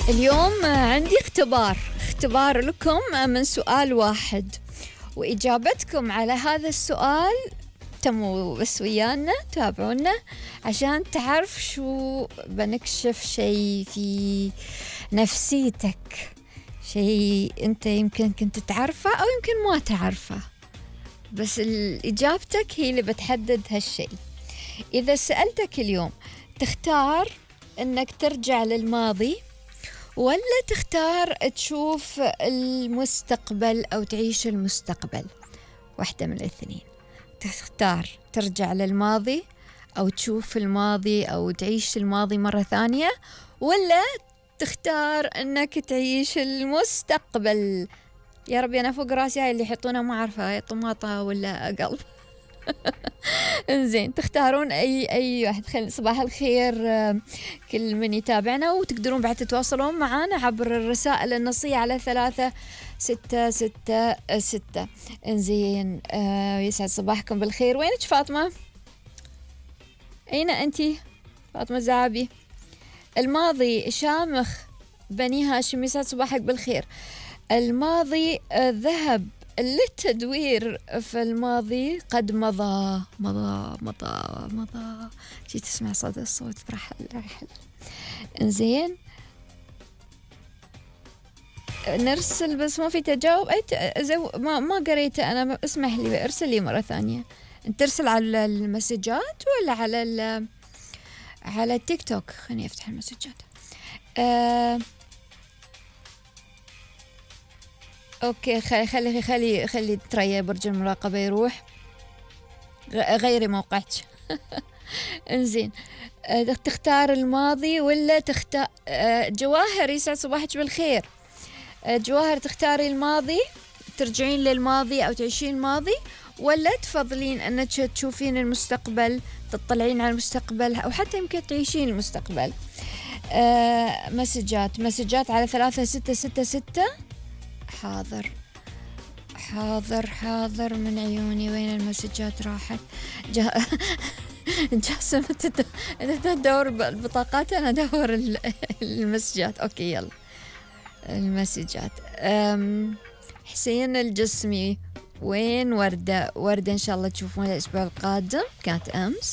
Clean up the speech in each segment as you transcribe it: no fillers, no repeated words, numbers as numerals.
اليوم عندي اختبار لكم من سؤال واحد، وإجابتكم على هذا السؤال تموا بس ويانا، تابعونا عشان تعرف شو بنكشف شيء في نفسيتك، شيء أنت يمكن كنت تعرفه أو يمكن ما تعرفه، بس إجابتك هي اللي بتحدد هالشيء. إذا سألتك اليوم تختار أنك ترجع للماضي ولا تختار تشوف المستقبل أو تعيش المستقبل، واحدة من الاثنين. تختار ترجع للماضي أو تشوف الماضي أو تعيش الماضي مرة ثانية، ولا تختار أنك تعيش المستقبل. يا ربي أنا فوق راسي هاي اللي يحطونها ما أعرفها طماطة ولا قلب. انزين تختارون اي واحد. صباح الخير كل من يتابعنا، وتقدرون بعد تتواصلون معنا عبر الرسائل النصية على 3666. انزين يسعد صباحكم بالخير. وينك فاطمة؟ اين انتي فاطمة زعبي؟ الماضي شامخ بني هاشم، يسعد صباحك بالخير. الماضي ذهب للتدوير، في الماضي قد مضى مضى مضى مضى. جيت تسمع صدى الصوت رحل. انزين نرسل بس ما في تجاوب. ما قريته انا، اسمح لي ارسل لي مرة ثانية. انت ترسل على المسجات ولا على التيك توك؟ خليني افتح المسجات. اوكي خلي تريا برج المراقبة يروح. غيري موقعك. انزين تختار الماضي ولا تختار جواهر؟ يسعد صباحك بالخير جواهر. تختاري الماضي، ترجعين للماضي او تعيشين الماضي، ولا تفضلين انك تشوفين المستقبل، تطلعين على المستقبل، او حتى يمكن تعيشين المستقبل؟ مسجات على 3666. حاضر من عيوني. وين المسجات راحت؟ جاسم انت تدور البطاقات، انا ادور المسجات. اوكي يلا المسجات. حسين الجسمي، وين وردة ان شاء الله تشوفونها الاسبوع القادم، كانت امس.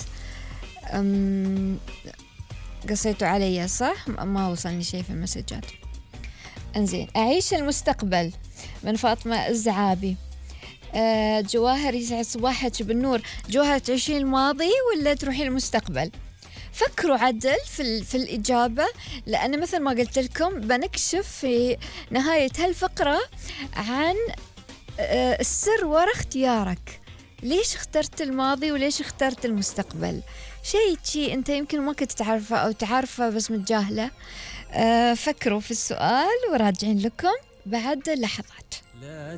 قصيتوا علي صح؟ ما وصلني شيء في المسجات. انزين اعيش المستقبل من فاطمة الزعابي. جواهر يسعد صباحك بالنور. جواهر تعيشين الماضي ولا تروحين المستقبل؟ فكروا عدل في الإجابة، لأن مثل ما قلت لكم بنكشف في نهاية هالفقرة عن السر وراء اختيارك. ليش اخترت الماضي وليش اخترت المستقبل؟ شيء انت يمكن ما كنت تعرفه او تعرفه بس متجاهله. فكروا في السؤال وراجعين لكم بعد لحظات.